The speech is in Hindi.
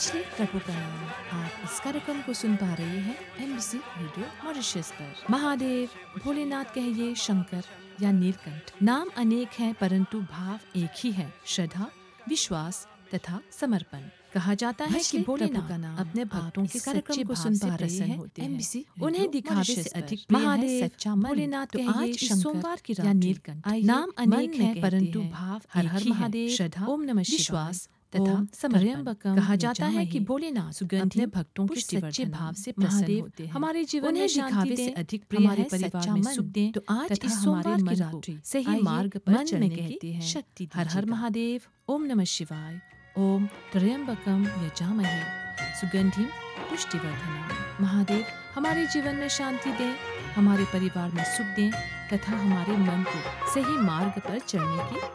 मछली प्रभु का नाम। आप इस कार्यक्रम को सुन पा रहे हैं एमबीसी रेडियो मॉरिशस पर। महादेव, भोलेनाथ कहिए शंकर या नीलकंठ, नाम अनेक हैं परंतु भाव एक ही है, श्रद्धा, विश्वास तथा समर्पण। कहा जाता है कि भोलेनाथ का नाम अपने भक्तों के कार्यक्रम को सुन पा रहे हैं एमबीसी, उन्हें दिखावे से अधिक महादेव, सच्चा भोलेनाथ कहिए सोमवार की या नीलकंठ, नाम अनेक हैं परंतु भाव हर हर महादेव, श्रद्धा, ओम नमः विश्वास तथा समर्पण। कहा जाता है कि भोलेनाथ अपने भक्तों के सच्चे भाव से प्रसन्न होते हैं। हमारे जीवन में दिखावे से अधिक प्रिय है परिवार में सुख दें, तो आज इस सोमवार की रात्रि सही मार्ग पर चलने की शक्ति हर हर महादेव। ओम नमः शिवाय। ओम त्र्यंबकम यजामहे सुगंधिम पुष्टिवर्धनम। महादेव हमारे जीवन में शांति दें, हमारे परिवार में सुख दें तथा हमारे मन को सही मार्ग पर चलने की